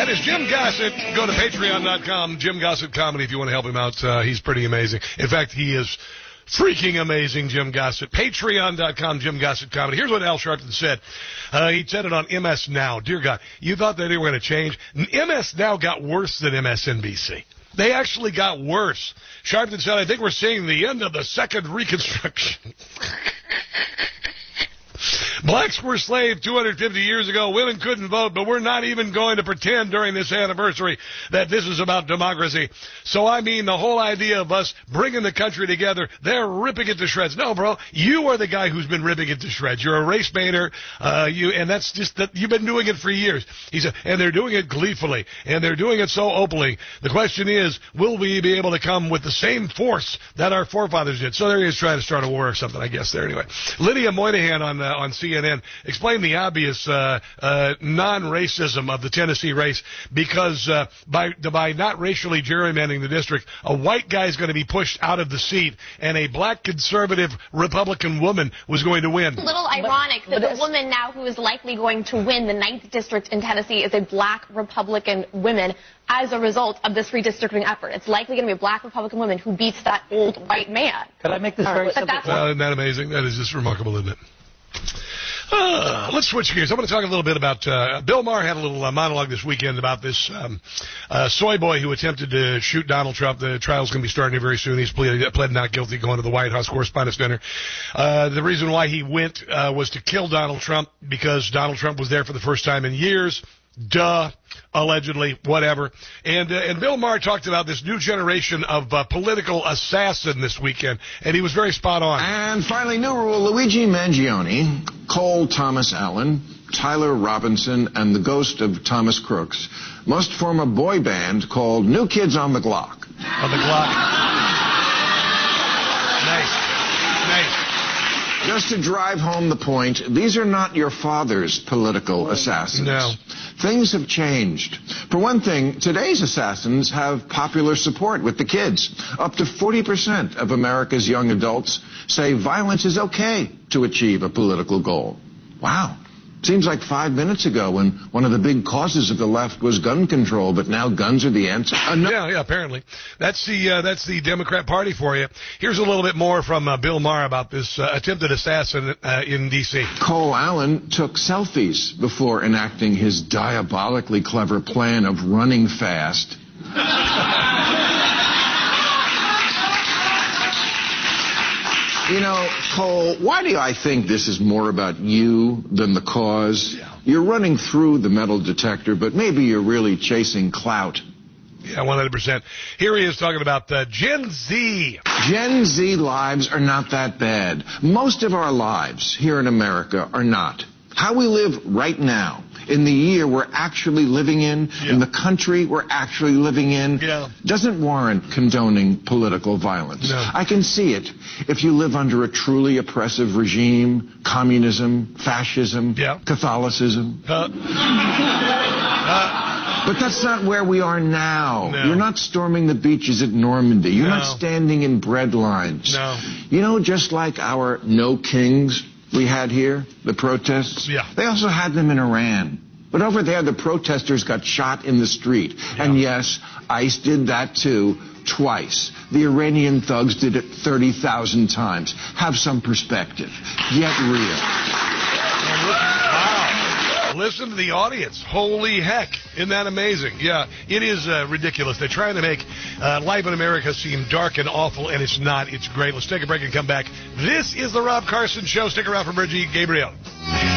That is Jim Gossett. Go to patreon.com, Jim Gossett Comedy, if you want to help him out. He's pretty amazing. In fact, he is freaking amazing, Jim Gossett. Patreon.com, Jim Gossett Comedy. Here's what Al Sharpton said. He said it on MS Now. Dear God, you thought that they were going to change? MS Now got worse than MSNBC. They actually got worse. Sharpton said, I think we're seeing the end of the second Reconstruction. Blacks were slaves 250 years ago. Women couldn't vote, but we're not even going to pretend during this anniversary that this is about democracy. So, I mean, the whole idea of us bringing the country together, they're ripping it to shreds. No, bro, you are the guy who's been ripping it to shreds. You're a race baiter, and that's just that you've been doing it for years. He said, and they're doing it gleefully, and they're doing it so openly. The question is, will we be able to come with the same force that our forefathers did? So there he is trying to start a war or something, I guess, there anyway. Lydia Moynihan on CNN explained the obvious non-racism of the Tennessee race because by not racially gerrymandering the district, a white guy is going to be pushed out of the seat, and a black conservative Republican woman was going to win. A little ironic that the woman now who is likely going to win the 9th district in Tennessee is a black Republican woman as a result of this redistricting effort. It's likely going to be a black Republican woman who beats that old white man. Could I make this very simple? Isn't that amazing? That is just remarkable, isn't it? Let's switch gears. I'm going to talk a little bit about Bill Maher had a little monologue this weekend about this soy boy who attempted to shoot Donald Trump. The trial's going to be starting very soon. He's pled not guilty going to the White House Correspondents' Dinner. The reason why he went was to kill Donald Trump because Donald Trump was there for the first time in years. Duh. Allegedly, whatever. And Bill Maher talked about this new generation of political assassin this weekend, and he was very spot on. And finally, new rule, Luigi Mangione, Cole Thomas Allen, Tyler Robinson, and the ghost of Thomas Crooks must form a boy band called New Kids on the Glock. On the Glock. Nice. Just to drive home the point, these are not your father's political assassins. No. Things have changed. For one thing, today's assassins have popular support with the kids. Up to 40% of America's young adults say violence is okay to achieve a political goal. Wow. Seems like 5 minutes ago when one of the big causes of the left was gun control, but now guns are the answer. Yeah, apparently. That's the Democrat Party for you. Here's a little bit more from Bill Maher about this attempted assassin in D.C. Cole Allen took selfies before enacting his diabolically clever plan of running fast. You know, Cole, why do I think this is more about you than the cause? Yeah. You're running through the metal detector, but maybe you're really chasing clout. Yeah, 100%. Here he is talking about Gen Z. Gen Z lives are not that bad. Most of our lives here in America are not. How we live right now, in the year we're actually living in the country we're actually living in, doesn't warrant condoning political violence. No. I can see it if you live under a truly oppressive regime, communism, fascism, Catholicism. But that's not where we are now. No. You're not storming the beaches at Normandy. You're not standing in bread lines. No. You know, just like our No Kings we had here, the protests, they also had them in Iran. But over there, the protesters got shot in the street. And yes, ICE did that too, twice. The Iranian thugs did it 30,000 times. Have some perspective. Get real. Wow. Listen to the audience. Holy heck. Isn't that amazing? Yeah, it is ridiculous. They're trying to make life in America seem dark and awful, and it's not. It's great. Let's take a break and come back. This is the Rob Carson Show. Stick around for Bridgie Gabriel.